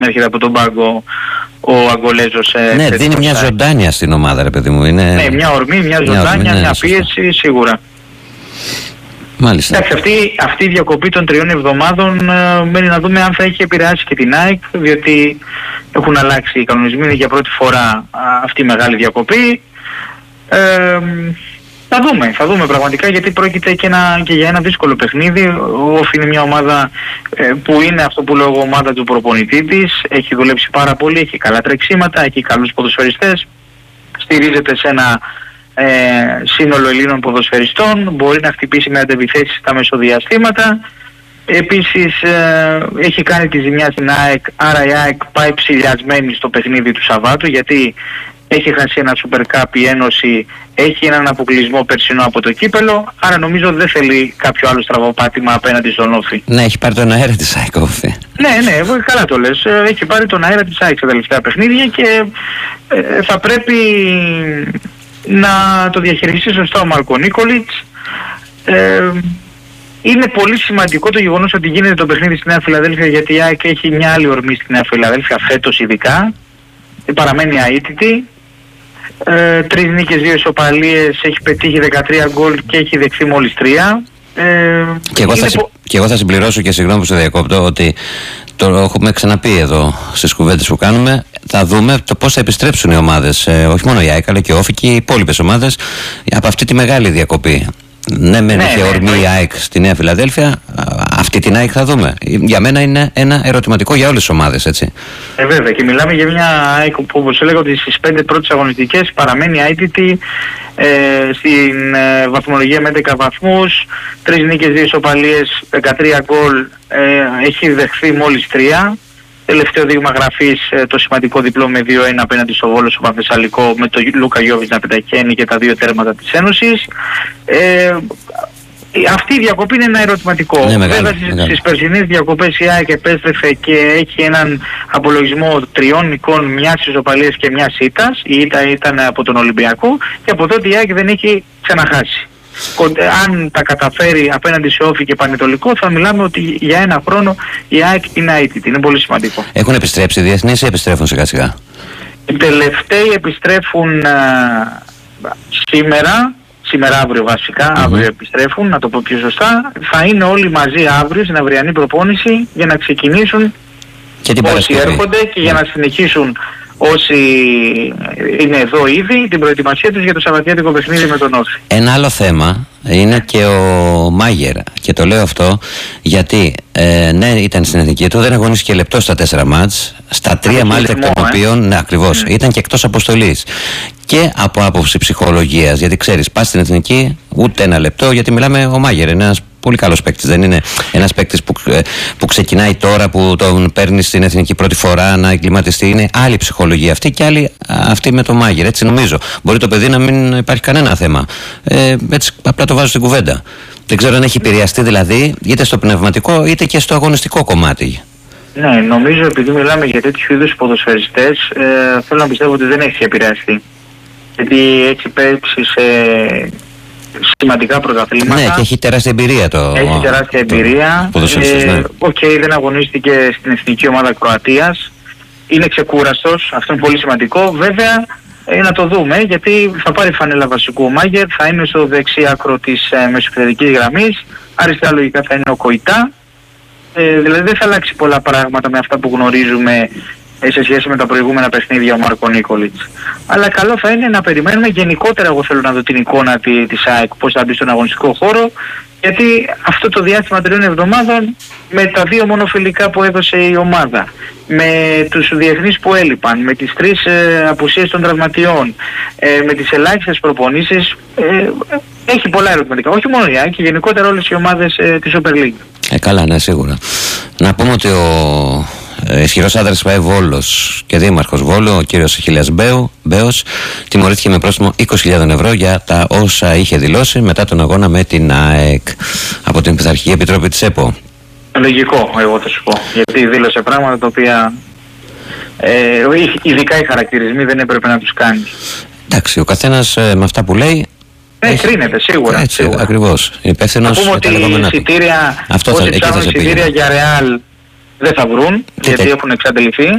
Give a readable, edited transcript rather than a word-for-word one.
έρχεται από τον πάγκο ο Αγκολέζος. Ναι, δίνει μια ζωντάνια στην ομάδα, ρε παιδί μου. Είναι... Ναι, μια ορμή, μια ζωντάνια, μια πίεση, σίγουρα. Μάλιστα. Εντάξει, αυτή η διακοπή των 3 εβδομάδων μένει να δούμε αν θα έχει επηρεάσει και την ΑΕΚ, διότι έχουν αλλάξει οι κανονισμοί, είναι για πρώτη φορά αυτή η μεγάλη διακοπή. Θα δούμε πραγματικά, γιατί πρόκειται και για ένα δύσκολο παιχνίδι. Ο Όφη είναι μια ομάδα που είναι αυτό που λέω εγώ, ομάδα του προπονητή της. Έχει δουλέψει πάρα πολύ, έχει καλά τρεξίματα, έχει καλούς ποδοσφαιριστές. Στηρίζεται σε ένα σύνολο Ελλήνων ποδοσφαιριστών. Μπορεί να χτυπήσει με αντεπιθέσεις στα μεσοδιαστήματα. Επίσης έχει κάνει τη ζημιά στην ΑΕΚ, άρα η ΑΕΚ πάει ψηλιασμένη στο παιχνίδι του Σαββάτου, γιατί έχει χάσει ένα Super Cup η Ένωση, έχει έναν αποκλεισμό περσινό από το κύπελο, άρα νομίζω δεν θέλει κάποιο άλλο στραβοπάτημα απέναντι στον Όφη. Ναι, έχει πάρει τον αέρα της ΑΕΚ Όφη. Ναι, καλά το λες. Έχει πάρει τον αέρα της ΑΕΚ στα τελευταία παιχνίδια και θα πρέπει να το διαχειριστεί σωστά ο Μάρκο Νίκολιτς. Είναι πολύ σημαντικό το γεγονός ότι γίνεται το παιχνίδι στη Νέα Φιλαδέλφια, γιατί η ΑΕΚ έχει μια άλλη ορμή στη Νέα Φιλαδέλφια φέτος ειδικά. Παραμένει αίτητη. 3 νίκες, 2 ισοπαλίες, έχει πετύχει 13 γκολ και έχει δεχθεί μόλις 3. Και εγώ θα συμπληρώσω, και συγγνώμη που σε διακόπτω, ότι το έχουμε ξαναπεί εδώ στις κουβέντες που κάνουμε. Θα δούμε το πώς θα επιστρέψουν οι ομάδες, όχι μόνο η ΑΕΚ αλλά και ο Όφη και οι υπόλοιπες ομάδες, από αυτή τη μεγάλη διακοπή. Ναι, μεν είχε ορμή η ΑΕΚ στη Νέα Φιλαδέλφια, αυτή την ΑΕΚ θα δούμε. Για μένα είναι ένα ερωτηματικό για όλες τις ομάδες, έτσι. Βέβαια, και μιλάμε για μια ΑΕΚ που, όπως έλεγα, ότι στις 5 πρώτες αγωνιστικές παραμένει αίτητη, στην βαθμολογία με 11 βαθμούς, 3 νίκες, 2 ισοπαλίες, 13 γκολ, έχει δεχθεί μόλις 3. Τελευταίο δείγμα γραφής, το σημαντικό διπλό με 2-1 απέναντι στο Βόλο, στο Πανθεσσαλικό, με τον Λούκα Γιώβιτς να πεταχαίνει και τα 2 τέρματα της Ένωσης. Αυτή η διακοπή είναι ένα ερωτηματικό. Ναι, βέβαια στις περσινές διακοπές η ΑΕΚ επέστρεφε και έχει έναν απολογισμό 3 νικών, μιας ισοπαλίας και μιας ήττας. Η ήττα ήταν από τον Ολυμπιακό και από τότε η ΑΕΚ δεν έχει ξαναχάσει. Αν τα καταφέρει απέναντι σε Όφη και Πανετολικό, θα μιλάμε ότι για ένα χρόνο η ΑΕΚ είναι αίτητη. Είναι πολύ σημαντικό. Έχουν επιστρέψει οι διεθνείς ή επιστρέφουν σιγά σιγά? Οι τελευταίοι επιστρέφουν σήμερα αύριο βασικά, αύριο επιστρέφουν, να το πω πιο σωστά. Θα είναι όλοι μαζί αύριο στην αυριανή προπόνηση για να ξεκινήσουν και όσοι έρχονται και για να συνεχίσουν όσοι είναι εδώ ήδη την προετοιμασία τους για το σαββατιάτικο παιχνίδι με τον Όφη. Ένα άλλο θέμα είναι και ο Μάγερ, και το λέω αυτό γιατί ναι, ήταν στην εθνική του, δεν αγωνίστηκε λεπτό στα 4 μάτς, στα 3 μάλιστα εκ των οποίων, ναι, ακριβώς, ήταν και εκτός αποστολής. Και από άποψη ψυχολογίας, γιατί ξέρεις, πας στην εθνική ούτε ένα λεπτό, γιατί μιλάμε, ο Μάγερ είναι ένας πολύ καλός παίκτης, δεν είναι ένας παίκτης που ξεκινάει τώρα, που τον παίρνει στην εθνική πρώτη φορά να εγκληματιστεί. Είναι άλλη ψυχολογία αυτή και άλλη αυτή με το Μάγερ, έτσι νομίζω. Μπορεί το παιδί να μην υπάρχει κανένα θέμα. Έτσι απλά το βάζω στην κουβέντα. Δεν ξέρω αν έχει επηρεαστεί δηλαδή είτε στο πνευματικό είτε και στο αγωνιστικό κομμάτι. Ναι, νομίζω επειδή μιλάμε για τέτοιου είδους ποδοσφαιριστές, θέλω να πιστεύω ότι δεν έχει επηρεαστεί. Γιατί έχει παίξει σε σημαντικά πρωταθλήματα. Ναι, και έχει τεράστια εμπειρία Έχει τεράστια εμπειρία. Δεν αγωνίστηκε στην εθνική ομάδα Κροατίας. Είναι ξεκούραστος, αυτό είναι πολύ σημαντικό. Βέβαια, να το δούμε, γιατί θα πάρει φανέλα βασικού ο Μάγερ, θα είναι στο δεξί άκρο της μεσοεπιθετικής γραμμής. Αριστερά λογικά θα είναι ο Κοϊτά. Δηλαδή δεν θα αλλάξει πολλά πράγματα με αυτά που γνωρίζουμε σε σχέση με τα προηγούμενα παιχνίδια ο Μάρκο Νίκολιτς. Αλλά καλό θα είναι να περιμένουμε γενικότερα. Εγώ θέλω να δω την εικόνα της ΑΕΚ, πώς θα μπει στον αγωνιστικό χώρο, γιατί αυτό το διάστημα 3 εβδομάδων, με τα 2 μονοφιλικά που έδωσε η ομάδα, με τους διεθνείς που έλειπαν, με τις 3 απουσίες των τραυματιών, με τις ελάχιστες προπονήσεις, έχει πολλά ερωτηματικά. Όχι μόνο η ΑΕΚ, και γενικότερα όλες οι ομάδες της Super League. Καλά, ναι, σίγουρα. Να πούμε ότι ο ισχυρός άντρας πάει Βόλος και δήμαρχος Βόλου, ο κύριος Αχιλλέας Μπέος, τιμωρήθηκε με πρόστιμο 20.000 ευρώ για τα όσα είχε δηλώσει μετά τον αγώνα με την ΑΕΚ από την Πειθαρχική Επιτροπή της ΕΠΟ. Λογικό, εγώ θα σου πω, γιατί δήλωσε πράγματα τα οποία ειδικά οι χαρακτηρισμοί δεν έπρεπε να τους κάνει. Εντάξει, ο καθένας με αυτά που λέει κρίνεται σίγουρα. Έτσι, ακριβώς. Υπεύθυνος. Να πούμε ότι εισιτήρια για Ρεάλ δεν θα βρουν, γιατί έχουν εξαντληθεί.